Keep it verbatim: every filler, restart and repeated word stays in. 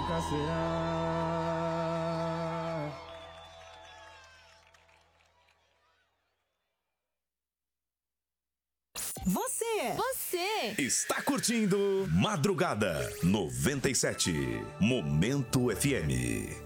nunca será. Você, Você está curtindo Madrugada noventa e sete, Momento F M.